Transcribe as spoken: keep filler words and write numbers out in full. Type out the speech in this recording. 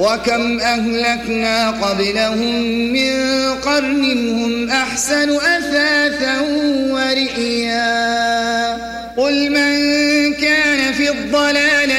وكم أهلكنا قبلهم من قرن هم أحسن أثاثا ورئيا قل من كان في الضلالة